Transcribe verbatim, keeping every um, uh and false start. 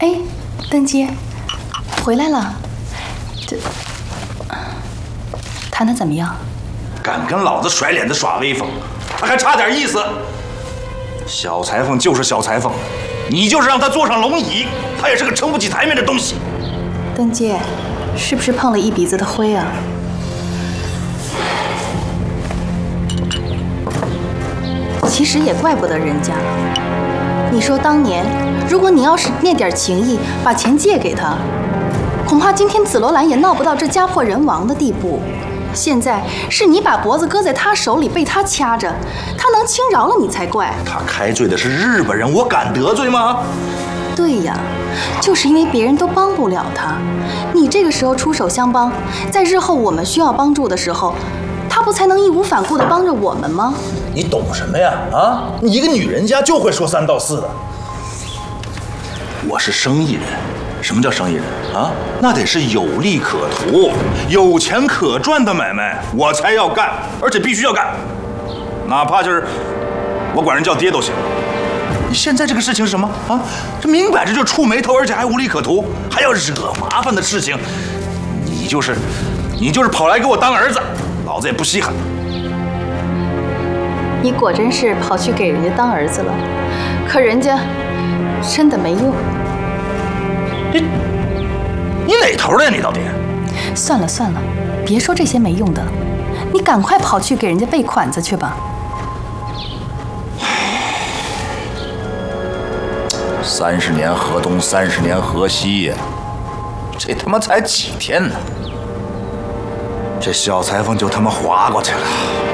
哎，登基，回来了。这谈的怎么样？ 敢跟老子甩脸子耍威风，他还差点意思。小裁缝就是小裁缝，你就是让他坐上龙椅，他也是个撑不起台面的东西。 登基，是不是碰了一鼻子的灰啊？其实也怪不得人家。你说当年，如果你要是那点情谊，把钱借给他，恐怕今天紫罗兰也闹不到这家破人亡的地步。现在是你把脖子搁在他手里，被他掐着，他能轻饶了你才怪。 他开罪的是日本人，我敢得罪吗？ 对呀，就是因为别人都帮不了他，你这个时候出手相帮，在日后我们需要帮助的时候，他不才能义无反顾地帮着我们吗？ 你懂什么呀？啊，你一个女人家就会说三道四的。我是生意人，什么叫生意人啊？那得是有利可图、有钱可赚的买卖，我才要干，而且必须要干，哪怕就是我管人叫爹都行。你现在这个事情是什么啊？这明摆着就触眉头，而且还无利可图，还要惹麻烦的事情，你就是你就是跑来给我当儿子，老子也不稀罕。 你果真是跑去给人家当儿子了，可人家真的没用。 你你哪头的呀？你到底？ 算了算了，别说这些没用的，你赶快跑去给人家备款子去吧。 三十年河东，三十年河西呀，这他妈才几天呢，这小裁缝就他妈划过去了。